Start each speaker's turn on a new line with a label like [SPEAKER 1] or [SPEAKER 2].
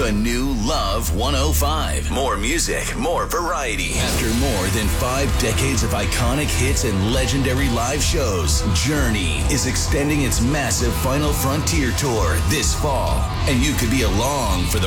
[SPEAKER 1] The new Love 105. More music, more variety. After more than 5 decades of iconic hits and legendary live shows, Journey is extending its massive Final Frontier tour this fall. And you could be along for the